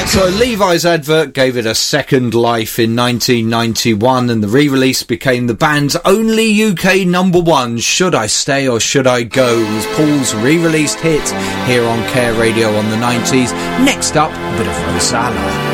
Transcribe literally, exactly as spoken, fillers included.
So Levi's advert gave it a second life in nineteen ninety-one, and the re-release became the band's only U K number one. Should I Stay or Should I Go was Paul's re-released hit here on Care Radio on the nineties. Next up, a bit of Rosala.